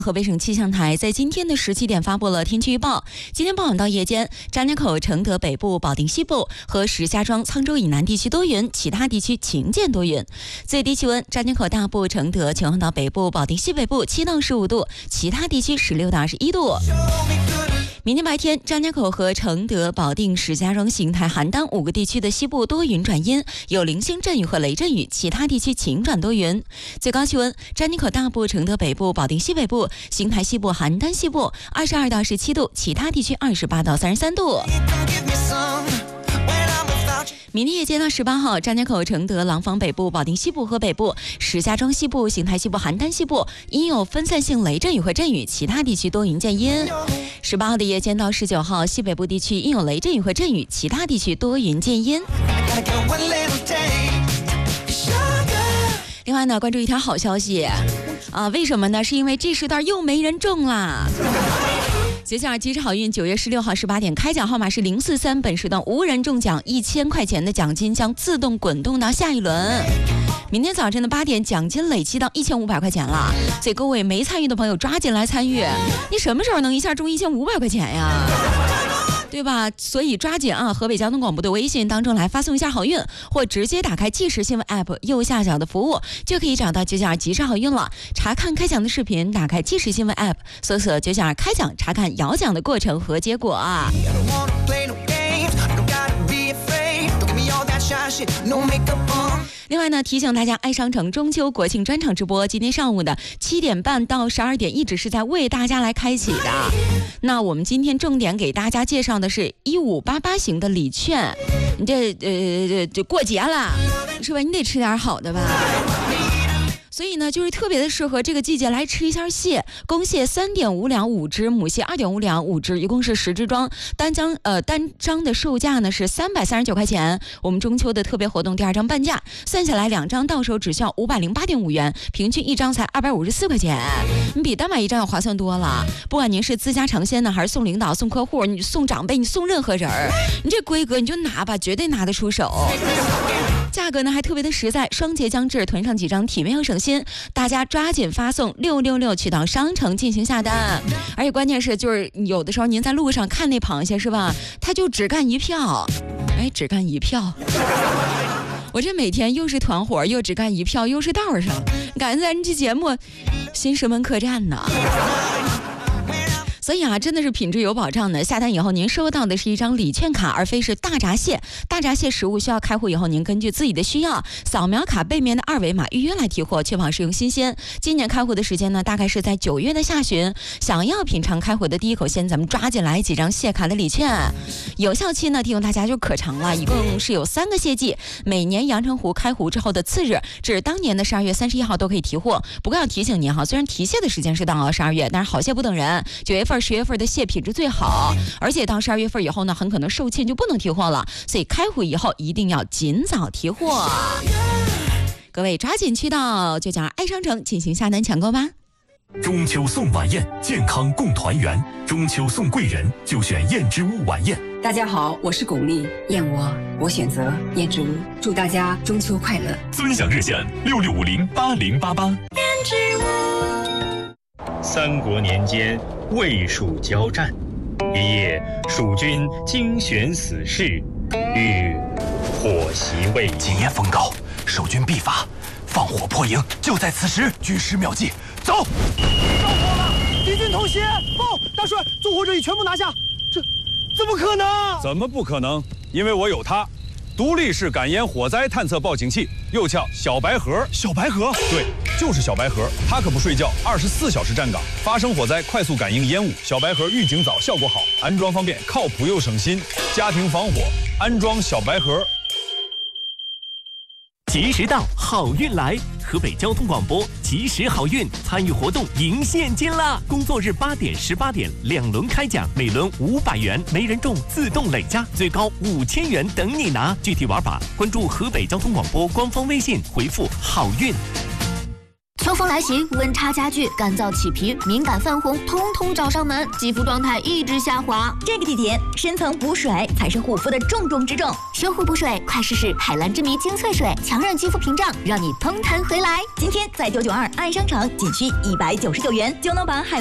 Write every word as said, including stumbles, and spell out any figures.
河北省气象台在今天的十七点发布了天气预报。今天傍晚到夜间，张家口、承德北部、保定西部和石家庄、沧州以南地区多云，其他地区晴间多云。最低气温：张家口大部、承德、秦皇岛北部、保定西北部七到十五度，其他地区十六到二十一度。明天白天，张家口和承德、保定、石家庄、邢台、邯郸五个地区的西部多云转阴，有零星阵雨和雷阵雨，其他地区晴转多云。最高气温：张家口大部、承德北部、保定西北部、邢台西部、邯郸西部二十二到十七度，其他地区二十八到三十三度。明天夜间到十八号，张家口、承德、廊坊北部、保定西部和北部、石家庄西部、邢台西部、邯郸西部因有分散性雷阵雨和阵雨，其他地区多云见阴。十八号的夜间到十九号，西北部地区因有雷阵雨和阵雨，其他地区多云见阴。另外呢，关注一条好消息啊，为什么呢？是因为这时段又没人中啦。九九二吉时好运，九月十六号十八点开奖号码是零四三，本时段无人中奖，一千块钱的奖金将自动滚动到下一轮。明天早晨的八点，奖金累积到一千五百块钱了，所以各位没参与的朋友抓紧来参与。你什么时候能一下中一千五百块钱呀？对吧？所以抓紧啊！河北交通广播的微信当中来发送一下好运，或直接打开即时新闻 app 右下角的服务，就可以找到九九二吉时好运了。查看开奖的视频，打开即时新闻 app 搜索九九二开奖，查看摇奖的过程和结果啊。另外呢，提醒大家，爱商城中秋国庆专场直播，今天上午的七点半到十二点，一直是在为大家来开启的。那我们今天重点给大家介绍的是一五八八型的礼券。你这呃就过节了，是吧？你得吃点好的吧。所以呢，就是特别的适合这个季节来吃一下蟹。公蟹三点五两五只，母蟹二点五两五只，一共是十只装。单张呃单张的售价呢是三百三十九块钱。我们中秋的特别活动第二张半价，算下来两张到手只需要五百零八点五元，平均一张才二百五十四块钱。你比单买一张要划算多了。不管您是自家尝鲜呢，还是送领导、送客户，你送长辈，你送任何人儿，你这规格你就拿吧，绝对拿得出手。价格呢还特别的实在，双节将至，囤上几张体面又省心，大家抓紧发送六六六去到商城进行下单。而且关键是就是有的时候您在路上看那螃蟹是吧，他就只干一票，哎，只干一票。我这每天又是团伙又只干一票，又是道上，感觉咱这节目新石门客栈呢。所以啊，真的是品质有保障的。下单以后，您收到的是一张礼券卡，而非是大闸蟹。大闸蟹食物需要开户以后，您根据自己的需要，扫描卡背面的二维码预约来提货，确保使用新鲜。今年开户的时间呢，大概是在九月的下旬。想要品尝开户的第一口鲜，咱们抓紧来几张蟹卡的礼券。有效期呢，提供大家就可长了，一共是有三个蟹季。每年阳澄湖开湖之后的次日至当年的十二月三十一号都可以提货。不过要提醒您哈，虽然提蟹的时间是到十二月，但是好蟹不等人，九月份、十月份的蟹品质最好，而且到十二月份以后呢，很可能售罄就不能提货了，所以开户以后一定要尽早提货。各位抓紧去到九九二爱商城进行下单抢购吧。 中秋送晚宴，健康共团圆。中秋送贵人，就选燕之屋晚宴。 大家好，我是巩俐，燕窝我选择燕之屋，祝大家中秋快乐。 尊享热线六六五零八零八八。 燕之屋。 三国年间，魏蜀交战，一夜，蜀军精选死士，欲火袭魏营。 今夜风高，守军必发，放火破营，就在此时。军师妙计，走！ 着火了！敌军偷袭！报，大帅，纵火者已全部拿下。这怎么可能？ 怎么不可能？因为我有它。独立式感烟火灾探测报警器，又叫小白盒。 小白盒？ 对，就是小白盒。它可不睡觉，二十四小时站岗，发生火灾快速感应烟雾。小白盒预警早，效果好，安装方便，靠谱又省心。家庭防火，安装小白盒。 吉时到，好运来！河北交通广播吉时好运参与活动赢现金啦！工作日八点、十八点两轮开奖，每轮五百元，没人中自动累加，最高五千元等你拿。具体玩法关注河北交通广播官方微信，回复好运。 从秋风来袭，温差加剧，干燥起皮，敏感泛红，通通找上门，肌肤状态一直下滑。 这个季节，深层补水才是护肤的重中之重。 修护补水，快试试海蓝之谜精粹水，强韧肌肤屏障，让你蓬弹回来。 今天在九九二爱商城仅需一百九十九元就能把海